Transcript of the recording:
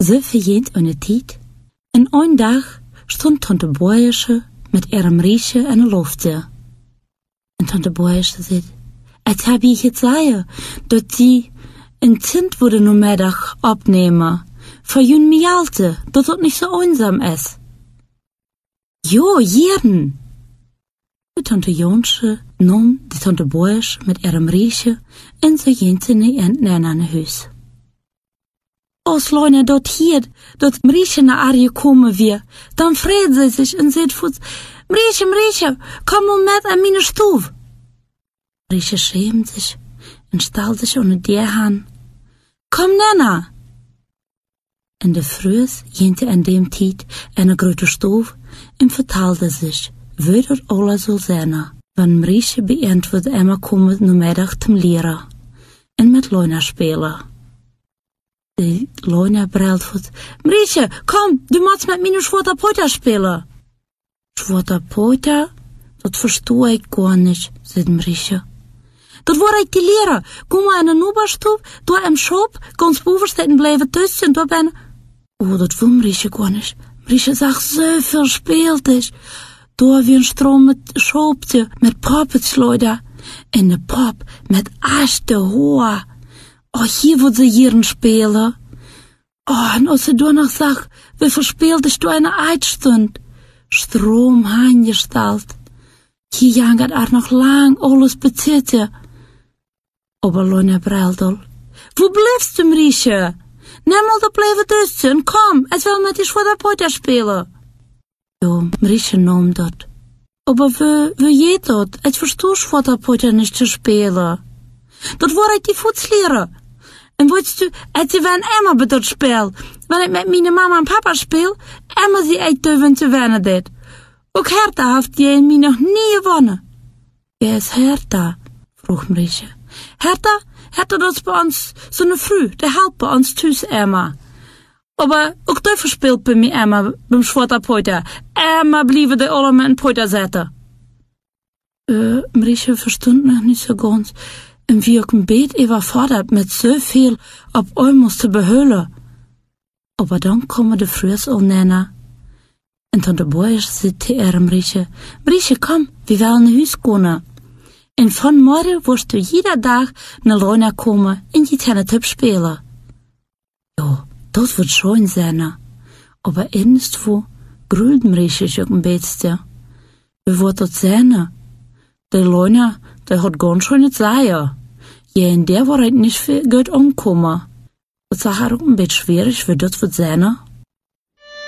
So verjent eine Tijd. En een dag stond Tante Boeische mit ihrem Riesje in de Loftzee. En Tante Boeische zei, het heb je gezegd, dat sie een Zint wurde nur middag opnemen. Voor jun Mialte, dat het niet zo einsam is. Jo, jeden. Die Tante Jonsche nam die Tante Boeische mit ihrem Riesje en ze ging in een huis. Als Leute dort hier, dat Riesje naar Arje komen weer, dan vreet ze zich en zegt voet, Riesje, kom mal met aan mijn stoel. Riesje schämt sich en stelt sich onder die aan. Kom Nana! In de Frühs ging in dem Tijd eine grote stoel en vertelde sich, wie dat alles soll sein, wenn Riesje beënt wird immer kommen nur middag zum Lehrer en met Leuna spelen. Die Leuna brellt voet, Riesje, kom, du musst met mijn Schwarzer Poiter spelen. Schwarzer Poiter? Dat verstoe ik gar nicht, zei Riesje. Dat war ik die Lehrer. Kom maar in de Oberstube, door im Schop, ganz bovenstetten blijven tussen, door ben... Oh, dat wil Riesje gar nicht. Riesje zag so verspeeld. Door wie een stroom met Schopje, met Poppetsleute. En de Pop met achte Haar. Oh, hier wird sie hier spelen. Oh, en als ze door nog zag, wie verspeeld is door een Eidstund. Stroom heingestalt. Hier jangert er noch lang alles bezitten. Aber Leuna Breldel. Wo bleibst du, Riesje? Nimm mal da blijven tussen, kom, es will mit die Schwarzer Poiter spelen. Jo, Riesje nahm dat. Aber wie geht dat? Ich verstehe Schwarzer Poiter nicht zu spelen. Dat war ich die Futzlehrer. En willst du, als sie werden immer bei dat Spiel, wenn ich mit meine Mama und Papa spiel, immer sie echt dürfen zu wennen dit. Ook Hertha heeft die mij nog nie gewonnen. Wer ist Hertha? Vroeg Riesje. Hertha, dat is bij ons zo'n vrouw, die helpt bij ons thuis immer. Aber ook die verspeelt bij mij immer, beim Schwarzer Poiter. Immer blijven die alle met een Poiter zetten. Riesje verstond nog niet so ganz. En wie ook een beetje überfordert met zoveel op einmal te behullen. Aber dan komen de Frühs al nennen. En Tante Boeische zei tegen Riesje, kom, we willen naar huis gaan. En van morgen wirst du jeder dag naar Leuna komen en je tennis spelen. Ja, dat wird schön sein. Aber irgendwo grült Riesje ook een beetje. Wie wird dat sein? Die Leuna, die hat ganz schön nicht sagen. Ja, in der war nicht viel gut ankommen. Das ist auch ein bisschen schwierig, wie das wird sein.